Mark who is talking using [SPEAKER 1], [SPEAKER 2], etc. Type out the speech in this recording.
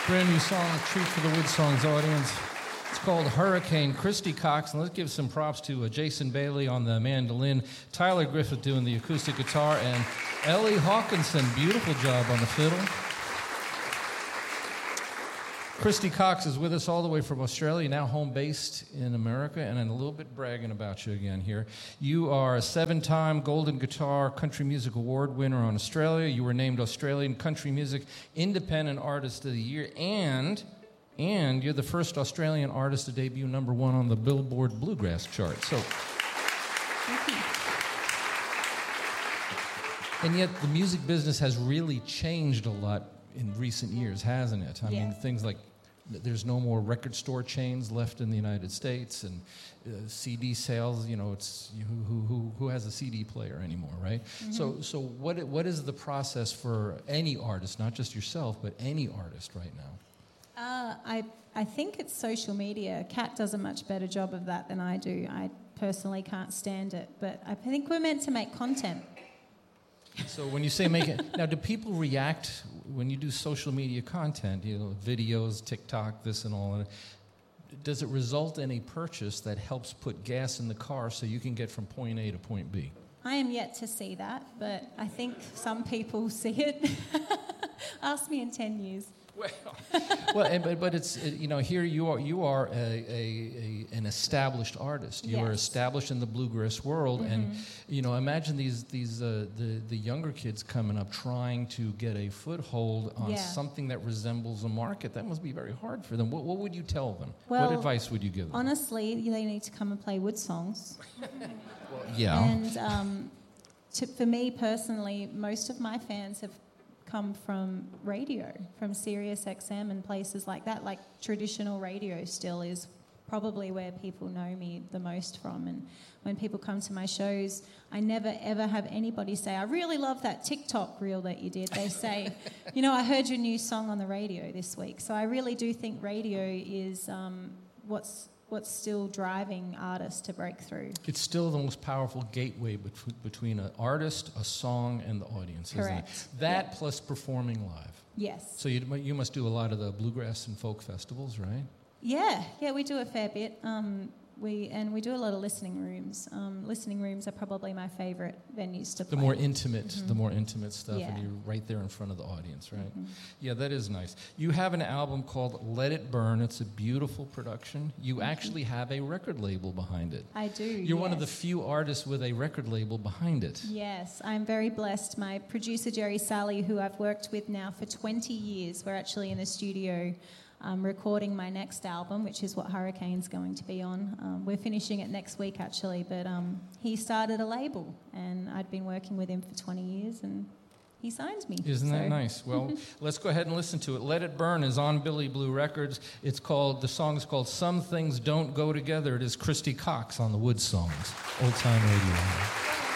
[SPEAKER 1] Brand new song, a treat for the Wood Songs audience. It's called Hurricane. Christy Cox, and let's give some props to Jason Bailey on the mandolin, Tyler Griffith doing the acoustic guitar, and Ellie Hawkinson, beautiful job on the fiddle. Christy Cox is with us all the way from Australia, now home-based in America, and I'm a little bit bragging about you again here. You are a 7-time Golden Guitar Country Music Award winner on Australia. You were named Australian Country Music Independent Artist of the Year, and you're the first Australian artist to debut #1 on the Billboard Bluegrass chart. So,
[SPEAKER 2] Thank you.
[SPEAKER 1] and yet the music business has really changed a lot in recent years, hasn't it? I mean, things like there's no more record store chains left in the United States, and CD sales. You know, it's who has a CD player anymore, right? Mm-hmm. So what is the process for any artist, not just yourself, but any artist right now?
[SPEAKER 2] I think it's social media. Kat does a much better job of that than I do. I personally can't stand it, but I think we're meant to make content.
[SPEAKER 1] So when you say make it, now do people react when you do social media content, you know, videos, TikTok, this and all, does it result in a purchase that helps put gas in the car so you can get from point A to point B?
[SPEAKER 2] I am yet to see that, but I think some people see it. Ask me in 10 years.
[SPEAKER 1] But it's you know, here you are an established artist. You are established in the bluegrass world, and you know, imagine the younger kids coming up trying to get a foothold on something that resembles a market. That must be very hard for them. What would you tell them?
[SPEAKER 2] Well,
[SPEAKER 1] what advice would you give them?
[SPEAKER 2] Honestly, they need to come and play Wood Songs.
[SPEAKER 1] And
[SPEAKER 2] for me personally, most of my fans have come from radio, from Sirius XM and places like that. Like traditional radio still is probably where people know me the most from. And when people come to my shows, I never ever have anybody say, I really love that TikTok reel that you did. They say, you know, I heard your new song on the radio this week. So I really do think radio is what's still driving artists to break through.
[SPEAKER 1] It's still the most powerful gateway between an artist, a song, and the audience,
[SPEAKER 2] Correct.
[SPEAKER 1] Isn't it? That plus performing live.
[SPEAKER 2] Yes.
[SPEAKER 1] So you must do a lot of the bluegrass and folk festivals, right?
[SPEAKER 2] Yeah, we do a fair bit. We do a lot of listening rooms. Listening rooms are probably my favorite venues to play.
[SPEAKER 1] The more intimate stuff, and you're right there in front of the audience, right? Mm-hmm. Yeah, that is nice. You have an album called Let It Burn. It's a beautiful production. You actually have a record label behind it.
[SPEAKER 2] I do.
[SPEAKER 1] You're one of the few artists with a record label behind it.
[SPEAKER 2] Yes, I'm very blessed. My producer Jerry Sally, who I've worked with now for 20 years, we're actually in the studio recording my next album, which is what Hurricane's going to be on. We're finishing it next week, actually, but he started a label, and I'd been working with him for 20 years, and he signed me.
[SPEAKER 1] Isn't that nice? Well, let's go ahead and listen to it. Let It Burn is on Billy Blue Records. The song is called Some Things Don't Go Together. It is Christy Cox on the Wood Songs, Old Time Radio.